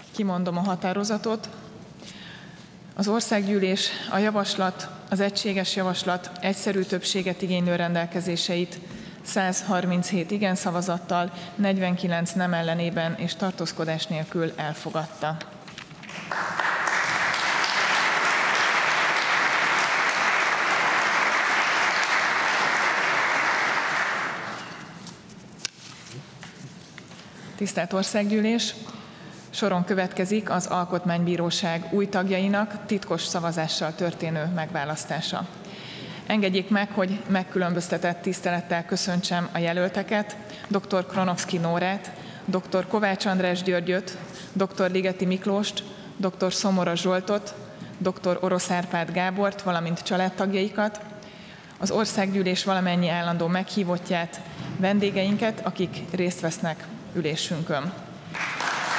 Kimondom a határozatot. Az országgyűlés az egységes javaslat egyszerű többséget igénylő rendelkezéseit 137 igen szavazattal, 49 nem ellenében és tartózkodás nélkül elfogadta. Tisztelt Országgyűlés! Soron következik az Alkotmánybíróság új tagjainak titkos szavazással történő megválasztása. Engedjék meg, hogy megkülönböztetett tisztelettel köszöntsem a jelölteket, dr. Kronovszky Nórát, dr. Kovács András Györgyöt, dr. Ligeti Miklóst, dr. Szomora Zsoltot, dr. Orosz Árpád Gábort, valamint családtagjaikat, az Országgyűlés valamennyi állandó meghívottját, vendégeinket, akik részt vesznek ülésünkön.